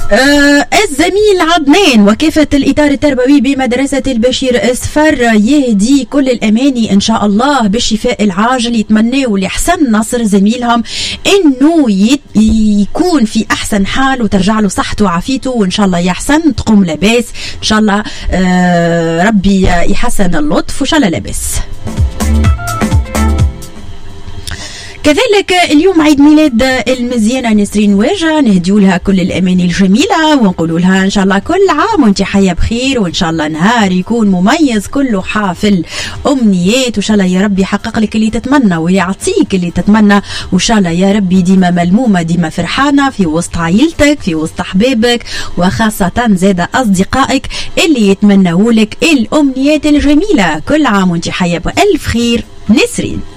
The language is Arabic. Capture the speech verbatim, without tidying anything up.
آه الزميل عدنان وكافة الإطار التربوي بمدرسة البشير أسفر يهدي كل الأماني إن شاء الله بالشفاء العاجل. يتمنوا لحسن نصر زميلهم إنه يكون في أحسن حال وترجع له صحته وعافيته، وإن شاء الله يحسن تقوم لاباس إن شاء الله. آه ربي يحسن اللطف وإن شاء الله لاباس. كذلك اليوم عيد ميلاد المزيانة نسرين واجه، نهديو لها كل الأماني الجميلة ونقولوا لها إن شاء الله كل عام وانت حية بخير، وإن شاء الله نهار يكون مميز كله حافل أمنيات، وإن شاء الله يا ربي يحقق لك اللي تتمنى ويعطيك اللي تتمنى، وإن شاء الله يا ربي ديما ملمومة ديما فرحانة في وسط عائلتك في وسط أحبابك وخاصة زاد أصدقائك اللي يتمنوا لك الأمنيات الجميلة. كل عام وانت حية بألف خير نسرين.